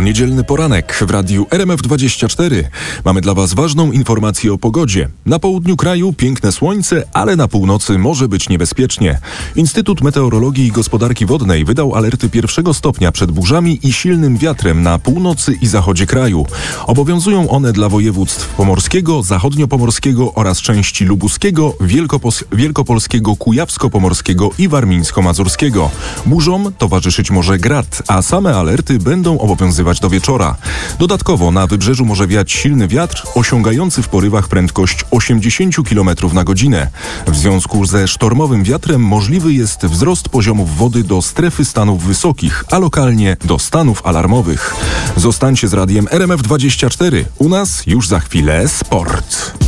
niedzielny poranek w radiu RMF24. Mamy dla Was ważną informację o pogodzie. Na południu kraju piękne słońce, ale na północy może być niebezpiecznie. Instytut Meteorologii i Gospodarki Wodnej wydał alerty 1 stopnia przed burzami i silnym wiatrem na północy i zachodzie kraju. Obowiązują one dla województw pomorskiego, zachodniopomorskiego oraz części lubuskiego, wielkopolskiego, kujawsko-pomorskiego i warmińsko-mazurskiego. Burzom towarzyszyć może grad, a same alerty będą obowiązywać do wieczora. Dodatkowo na wybrzeżu może wiać silny wiatr osiągający w porywach prędkość 80 km na godzinę. W związku ze sztormowym wiatrem możliwy jest wzrost poziomów wody do strefy stanów wysokich, a lokalnie do stanów alarmowych. Zostańcie z radiem RMF24. U nas już za chwilę sport.